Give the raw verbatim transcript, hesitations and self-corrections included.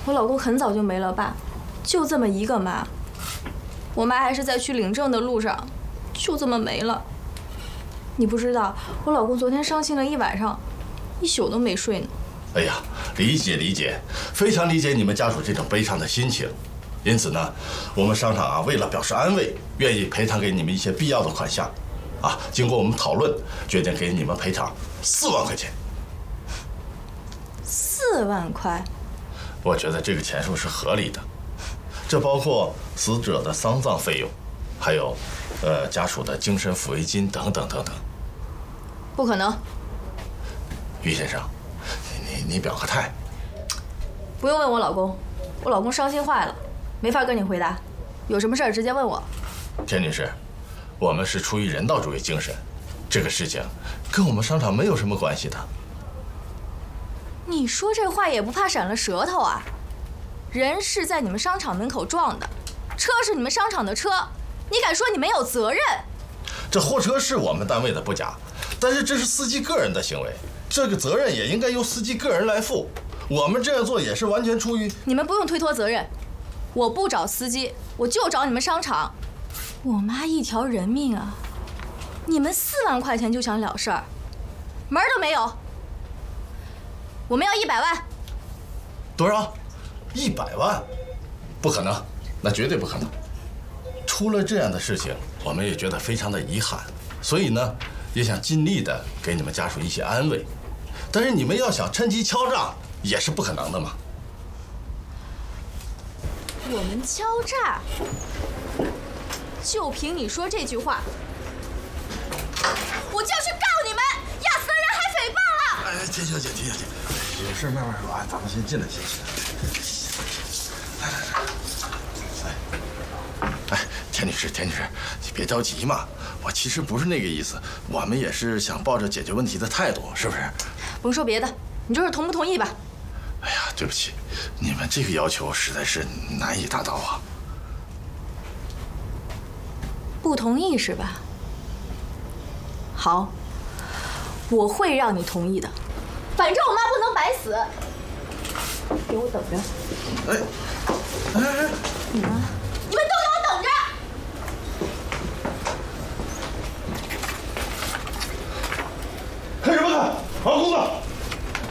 我老公很早就没了爸，就这么一个妈。我妈还是在去领证的路上，就这么没了。你不知道，我老公昨天伤心了一晚上，一宿都没睡呢。 哎呀，理解理解，非常理解你们家属这种悲伤的心情。因此呢，我们商场啊，为了表示安慰，愿意赔偿给你们一些必要的款项。啊，经过我们讨论，决定给你们赔偿四万块钱。 四万块？ 我觉得这个钱数是合理的。这包括死者的丧葬费用，还有，呃，家属的精神抚慰金等等等等。 不可能。 于先生，你你你表个态。 不用问我老公，我老公伤心坏了，没法跟你回答。有什么事儿直接问我。 田女士，我们是出于人道主义精神，这个事情跟我们商场没有什么关系的。 你说这话也不怕闪了舌头啊？人是在你们商场门口撞的，车是你们商场的车，你敢说你没有责任？ 这货车是我们单位的不假，但是这是司机个人的行为，这个责任也应该由司机个人来负。我们这样做也是完全出于…… 你们不用推脱责任，我不找司机，我就找你们商场。我妈一条人命啊，你们四万块钱就想了事儿，门儿都没有。我们要一百万。 多少？一百万？不可能，那绝对不可能。出了这样的事情，我们也觉得非常的遗憾，所以呢，也想尽力的给你们家属一些安慰。但是你们要想趁机敲诈，也是不可能的嘛。 我们敲诈？就凭你说这句话，我就要去告你们压死人还诽谤了！ 哎，田小姐，田小姐，有事慢慢说啊，咱们先进来，先进来。来来来，哎，哎，田女士，田女士，你别着急嘛，我其实不是那个意思，我们也是想抱着解决问题的态度，是不是？ 甭说别的，你就是同不同意吧？ 哎呀，对不起，你们这个要求实在是难以达到啊。 不同意是吧？好，我会让你同意的。反正我妈不能白死，给我等着。 哎，哎哎， 你妈。